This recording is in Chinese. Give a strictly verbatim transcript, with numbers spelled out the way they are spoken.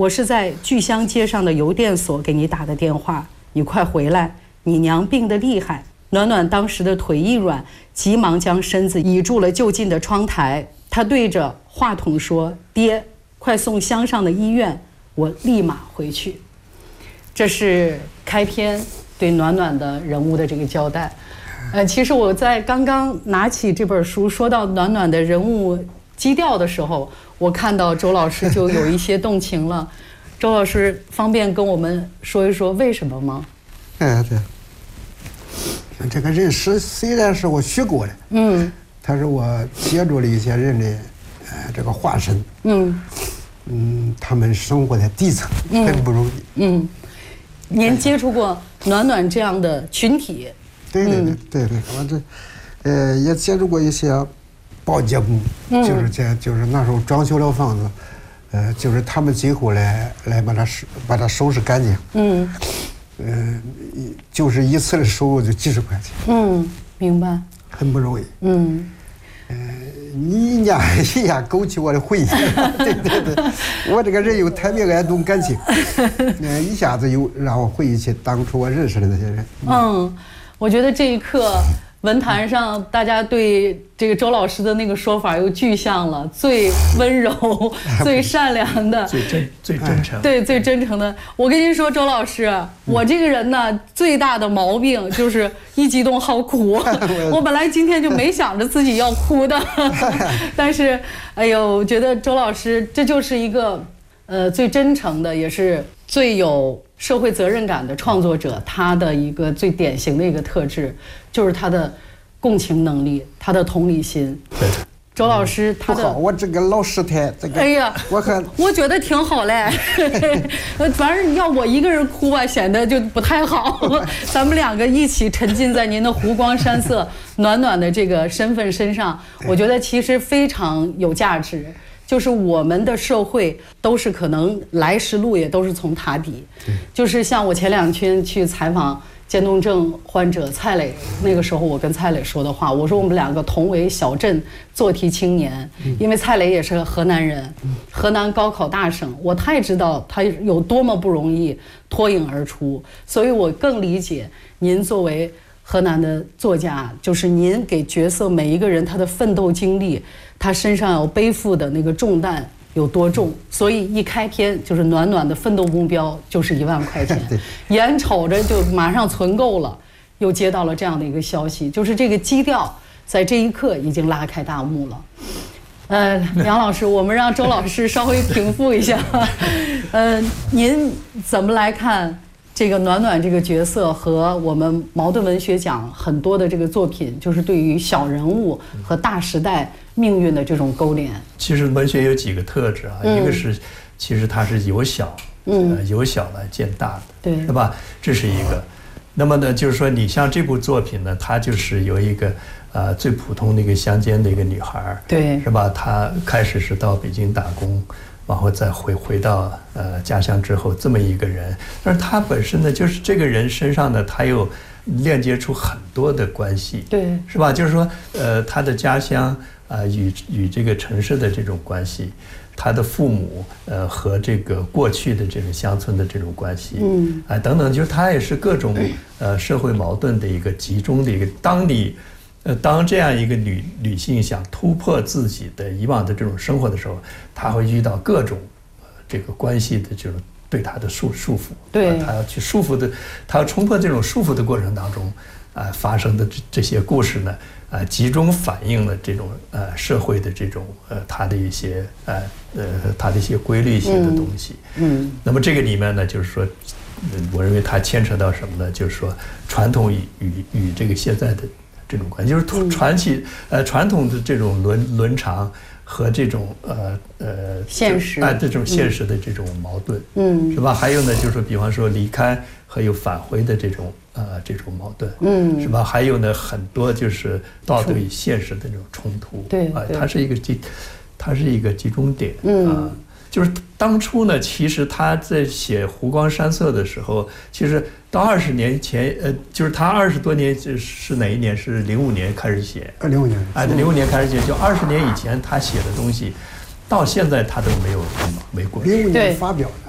我是在巨乡街上的邮电所给你打的电话，你快回来，你娘病得厉害。”暖暖当时的腿一软，急忙将身子倚住了就近的窗台。她对着话筒说：“爹，快送乡上的医院，我立马回去。”这是开篇对暖暖的人物的这个交代。呃，其实我在刚刚拿起这本书说到暖暖的人物基调的时候，我看到周老师就有一些动情了。周老师方便跟我们说一说为什么吗？ 哎，对。这个人史虽然是我学过的，嗯，但是我接触了一些人的，呃，这个化身，嗯，嗯，他们生活在底层，很不容易，嗯。 您接触过暖暖这样的群体？ 对对对对对，我这，呃，也接触过一些保洁工，就是在就是那时候装修了房子，呃，就是他们最后来来把它收把它收拾干净，嗯。嗯，就是一次的收入就几十块钱。 嗯，明白。很不容易。嗯，呃，你一下一下勾起我的回忆。对对对，我这个人又特别爱动感情，嗯，一下子又让我回忆起当初我认识的那些人。 嗯，我觉得这一刻文坛上大家对这个周老师的那个说法又具象了，最温柔、最善良的、 最真、最真诚， 对，最真诚的。我跟您说，周老师，我这个人呢，最大的毛病就是一激动好哭。我本来今天就没想着自己要哭的，但是，哎呦，我觉得周老师这就是一个，呃，最真诚的，也是最有社会责任感的创作者，他的一个最典型的一个特质，就是他的共情能力，他的同理心。 对， 周老师他的， 不好，我这个老师太这个， 哎呀， 我看我觉得挺好嘞。反正要我一个人哭吧，显得就不太好。咱们两个一起沉浸在您的湖光山色、暖暖的这个身份身上，我觉得其实非常有价值。就是我们的社会都是可能来时路也都是从塔底，就是像我前两天去采访渐冻症患者蔡磊，那个时候我跟蔡磊说的话，我说我们两个同为小镇做题青年，因为蔡磊也是河南人，河南高考大省，我太知道他有多么不容易脱颖而出，所以我更理解您作为河南的作家，就是您给角色每一个人他的奋斗经历，他身上要背负的那个重担有多重，所以一开篇就是暖暖的奋斗目标就是一万块钱，眼瞅着就马上存够了，又接到了这样的一个消息，就是这个基调在这一刻已经拉开大幕了。呃，梁老师，我们让周老师稍微平复一下。呃，您怎么来看这个暖暖这个角色和我们茅盾文学奖很多的这个作品，就是对于小人物和大时代命运的这种勾连？ 其实文学有几个特质啊，嗯、一个是其实它是由小，嗯、呃，由小来见大的， 对， 是吧？这是一个。那么呢，就是说你像这部作品呢，它就是由一个呃最普通的一个乡间的一个女孩， 对， 是吧？她开始是到北京打工。然后再回回到呃家乡之后，这么一个人，但是他本身呢，就是这个人身上呢，他又链接出很多的关系， 对， 是吧？就是说，呃，他的家乡啊、呃，与与这个城市的这种关系，他的父母呃和这个过去的这种乡村的这种关系，嗯，啊、呃、等等，就是他也是各种呃社会矛盾的一个集中的一个，当你。呃，当这样一个女女性想突破自己的以往的这种生活的时候，她会遇到各种、呃、这个关系的这种对她的束束缚。 对， 她要去束缚的，她要冲破这种束缚的过程当中，啊、呃，发生的这这些故事呢，啊、呃，集中反映了这种呃社会的这种呃它的一些呃呃它的一些规律性的东西。嗯，嗯那么这个里面呢，就是说。我认为它牵扯到什么呢？就是说，传统与与与这个现在的这种关系，就是传起呃传统的这种伦伦常和这种呃呃现实哎、呃、这种现实的这种矛盾，嗯，是吧？还有呢，就是说，比方说离开和又返回的这种呃这种矛盾，嗯，是吧？还有呢，很多就是道德与现实的这种冲突， 对啊、呃，它是一个集，它是一个集中点，嗯。呃就是当初呢，其实他在写《湖光山色》的时候，其实到二十年前，呃，就是他二十多年是哪一年？是零五年开始写。 呃，零五年。 哎，零五年开始写，就二十年以前他写的东西，到现在他都没有没过。 零五年发表